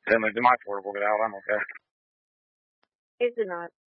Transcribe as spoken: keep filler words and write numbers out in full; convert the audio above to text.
Then the my port will get out. I'm okay. Is it not?